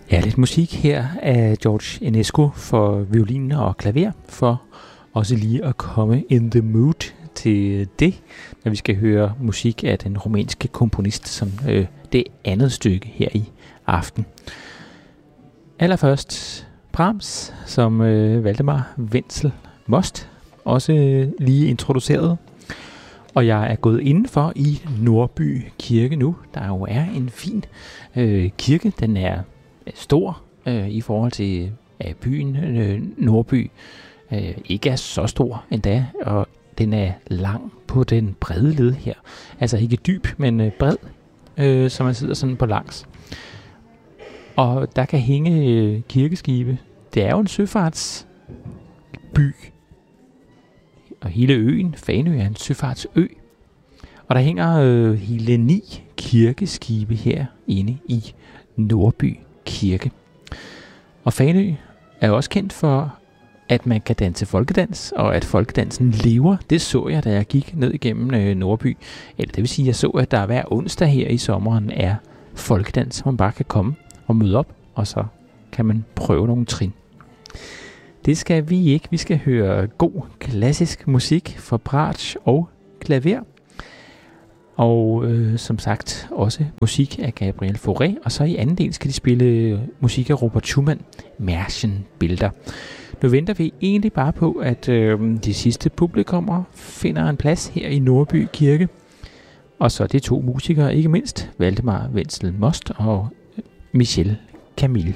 Ja, lidt musik her af George Enescu for violin og klaver, for også lige at komme in the mood til det, når vi skal høre musik af den rumænske komponist som det andet stykke her i aften. Allerførst Brahms, som Valdemar Wenzel Most også lige introducerede. Og jeg er gået indenfor i Nordby Kirke nu. Der jo er en fin kirke. Den er stor i forhold til byen Nordby. Ikke er så stor endda, og den er lang på den brede led her. Altså ikke dyb, men bred, så man sidder sådan på langs. Og der kan hænge kirkeskibe. Det er jo en søfartsby. Og hele øen, Fanø, er en søfartsø. Og der hænger hele 9 kirkeskibe her inde i Nordby Kirke. Og Fanø er også kendt for, at man kan danse folkedans, og at folkedansen lever. Det så jeg, da jeg gik ned igennem Nordby. Eller det vil sige, at jeg så, at der hver onsdag her i sommeren er folkedans, hvor man bare kan komme og møde op, og så kan man prøve nogle trin. Det skal vi ikke. Vi skal høre god klassisk musik for bratsch og klaver. Og som sagt også musik af Gabriel Fauré. Og så i anden del skal de spille musik af Robert Schumann, Märchenbilder. Nu venter vi egentlig bare på, at de sidste publikummer finder en plads her i Nordby Kirke. Og så de 2 musikere, ikke mindst Valdemar Wenzel Most og Michel Camille.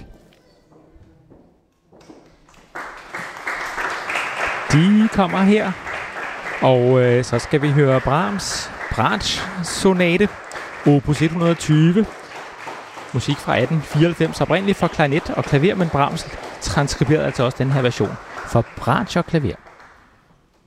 De kommer her, og så skal vi høre Brahms Bratsch-sonate, opus 120. Musik fra 1894, oprindeligt for klarinet og klaver, men Brahms transkriberede altså også den her version for bratsch og klaver.